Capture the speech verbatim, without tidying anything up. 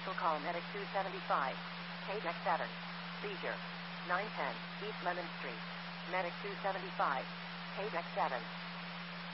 Special call Medic two seventy-five. K Deck seven. Seizure. nine ten East Lemon Street. Medic two seventy-five. K Deck seven.